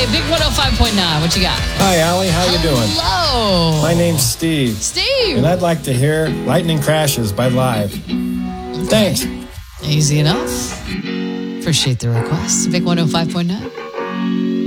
Hey, Big 105.9. What you got? Hi, Allie. How you doing? Hello. My name's Steve. Steve. And I'd like to hear Lightning Crashes by Live. Thanks. Easy enough. Appreciate the request. Big 105.9.